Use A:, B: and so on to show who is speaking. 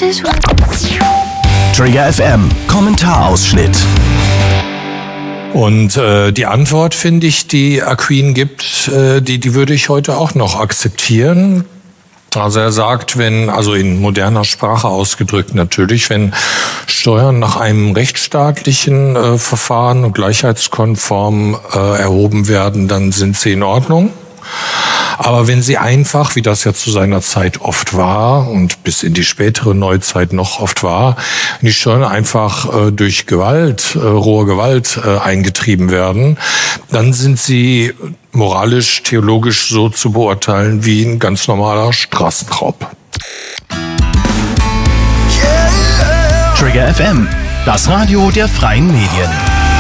A: Trigger FM, Kommentarausschnitt.
B: Und die Antwort, finde ich, die Akin gibt, die würde ich heute auch noch akzeptieren. Also er sagt, also in moderner Sprache ausgedrückt natürlich, wenn Steuern nach einem rechtsstaatlichen Verfahren und gleichheitskonform erhoben werden, dann sind sie in Ordnung. Aber wenn sie einfach, wie das ja zu seiner Zeit oft war und bis in die spätere Neuzeit noch oft war, wenn die Steuern einfach durch Gewalt, rohe Gewalt eingetrieben werden, dann sind sie moralisch, theologisch so zu beurteilen wie ein ganz normaler Straßenraub.
A: Trigger FM, das Radio der freien Medien.